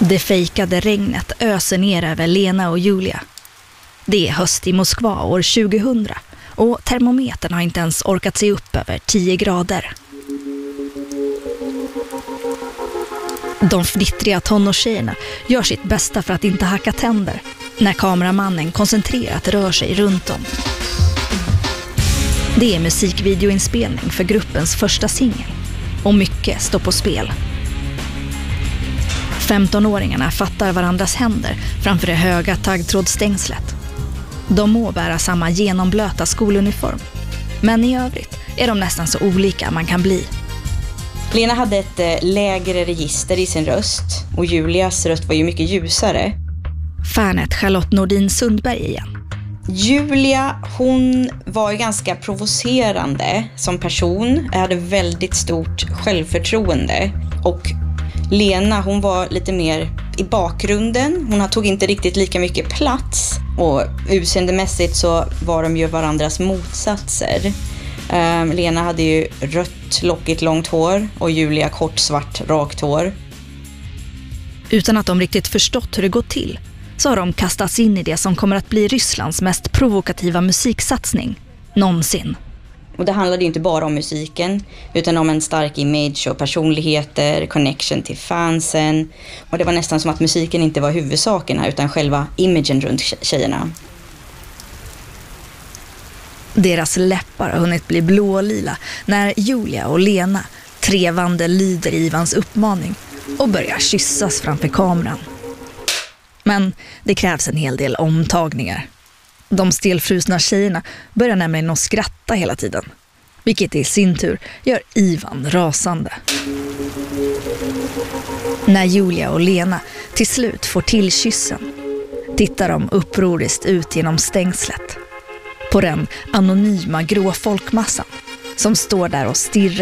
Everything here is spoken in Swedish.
Det fejkade regnet öser ner över Lena och Julia. Det är höst i Moskva år 2000 och termometern har inte ens orkat sig upp över 10 grader. De fnittriga tonårstjejerna gör sitt bästa för att inte hacka tänder när kameramannen koncentrerat rör sig runt om. Det är musikvideoinspelning för gruppens första singel och mycket står på spel. 15-åringarna fattar varandras händer framför det höga taggtrådstängslet. De må bära samma genomblöta skoluniform, men i övrigt är de nästan så olika man kan bli. Lena hade ett lägre register i sin röst och Julias röst var ju mycket ljusare. Fanet Charlotte Nordin Sundberg igen. Julia, hon var ju ganska provocerande som person. Hade väldigt stort självförtroende. Och Lena, hon var lite mer i bakgrunden. Hon tog inte riktigt lika mycket plats. Och utseendemässigt så var de ju varandras motsatser. Lena hade ju rött, lockigt, långt hår och Julia kort, svart, rakt hår. Utan att de riktigt förstått hur det går till så har de kastats in i det som kommer att bli Rysslands mest provokativa musiksatsning någonsin. Och det handlade ju inte bara om musiken utan om en stark image och personligheter, connection till fansen. Och det var nästan som att musiken inte var huvudsakerna utan själva imagen runt tjejerna. Deras läppar har hunnit bli blålila när Julia och Lena trevande lyder Ivans uppmaning och börjar kyssas framför kameran. Men det krävs en hel del omtagningar. De stelfrusna tjejerna börjar nämligen att skratta hela tiden, vilket i sin tur gör Ivan rasande. När Julia och Lena till slut får till kyssen tittar de upproriskt ut genom stängslet på den anonyma grå folkmassan som står där och stirrar